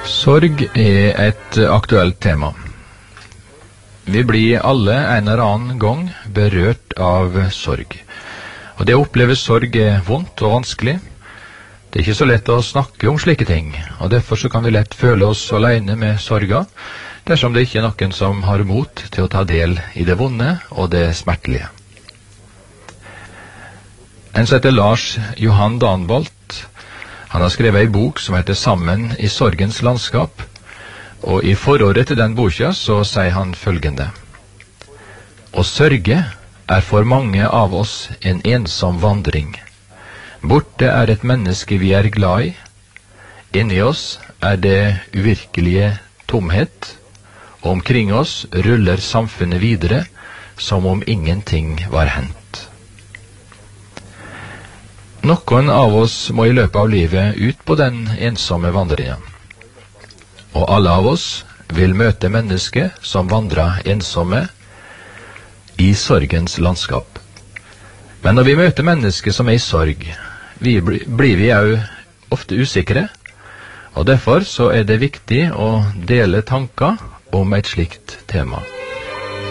Sorg er et aktuelt tema. Vi blir alle en eller annen gang berørt av sorg. Og det å oppleve sorg er vondt og vanskelig. Det er ikke så lett å snakke om slike ting, og derfor så kan vi lett føle oss alene med sorga, dersom det ikke er noen som har mot til å ta del i det vonde og det smertelige. En som heter Lars Johan Danbolt, han har skrevet en bok som heter Sammen i sorgens landskap, og i forordet til den boka så sier han følgende: Å sørge er for mange av oss en ensom vandring. Borte er et menneske vi er glad i. Inni oss er det uvirkelige tomhet, og omkring oss ruller samfunnet videre som om ingenting var hendt. Noen av oss må i løpet av livet ut på den ensomme vandringen. Og alle av oss vil møte mennesker som vandrer ensomme i sorgens landskap. Men når vi møter mennesker som er i sorg, blir vi jo ofte usikre, og derfor så er det viktig å dele tanker om et slikt tema.